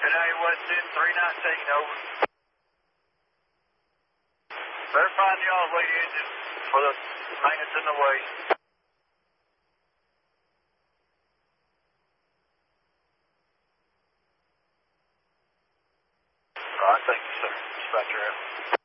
United West End 319, over. Verifying the all-lead engine for the maintenance in the way. All right, thank you, sir. Dispatcher out.